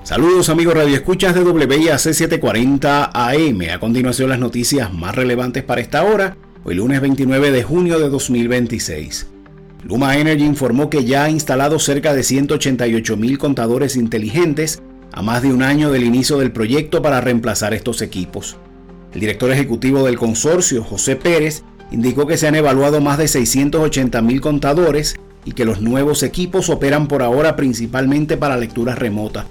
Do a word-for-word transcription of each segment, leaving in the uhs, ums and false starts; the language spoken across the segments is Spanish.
Saludos amigos radioescuchas de W I A C setecientos cuarenta A M. A continuación las noticias más relevantes para esta hora, hoy lunes veintinueve de junio de dos mil veintiséis. Luma Energy informó que ya ha instalado cerca de ciento ochenta y ocho mil contadores inteligentes a más de un año del inicio del proyecto para reemplazar estos equipos. El director ejecutivo del consorcio, José Pérez, indicó que se han evaluado más de seiscientos ochenta mil contadores y que los nuevos equipos operan por ahora principalmente para lectura remota.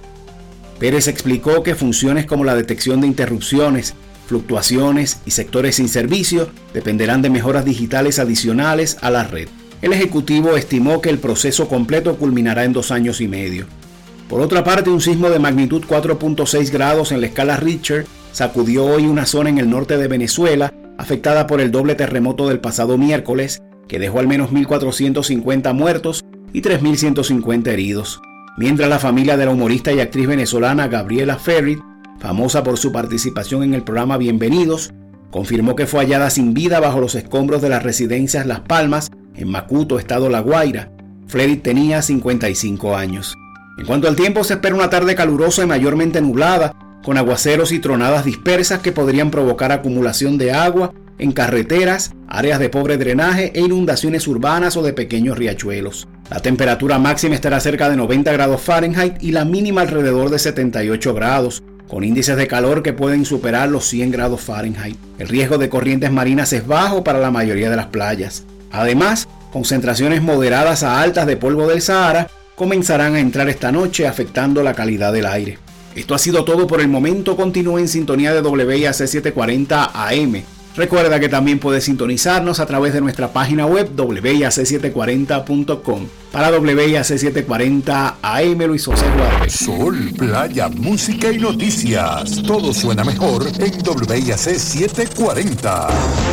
Pérez explicó que funciones como la detección de interrupciones, fluctuaciones y sectores sin servicio dependerán de mejoras digitales adicionales a la red. El ejecutivo estimó que el proceso completo culminará en dos años y medio. Por otra parte, un sismo de magnitud cuatro punto seis grados en la escala Richter sacudió hoy una zona en el norte de Venezuela afectada por el doble terremoto del pasado miércoles, que dejó al menos mil cuatrocientos cincuenta muertos y tres mil ciento cincuenta heridos. Mientras la familia de la humorista y actriz venezolana Gabriela Ferrit, famosa por su participación en el programa Bienvenidos, confirmó que fue hallada sin vida bajo los escombros de las residencias Las Palmas, en Macuto, estado La Guaira. Ferrit tenía cincuenta y cinco años. En cuanto al tiempo, se espera una tarde calurosa y mayormente nublada, con aguaceros y tronadas dispersas que podrían provocar acumulación de agua en carreteras, áreas de pobre drenaje e inundaciones urbanas o de pequeños riachuelos. La temperatura máxima estará cerca de noventa grados Fahrenheit y la mínima alrededor de setenta y ocho grados, con índices de calor que pueden superar los cien grados Fahrenheit. El riesgo de corrientes marinas es bajo para la mayoría de las playas. Además, concentraciones moderadas a altas de polvo del Sahara comenzarán a entrar esta noche, afectando la calidad del aire. Esto ha sido todo por el momento. Continúe en sintonía de W I A C setecientos cuarenta A M. Recuerda que también puedes sintonizarnos a través de nuestra página web W I A C setecientos cuarenta punto com. Para W I A C setecientos cuarenta A M, Luis José Guadalupe. Sol, playa, música y noticias. Todo suena mejor en W I A C setecientos cuarenta.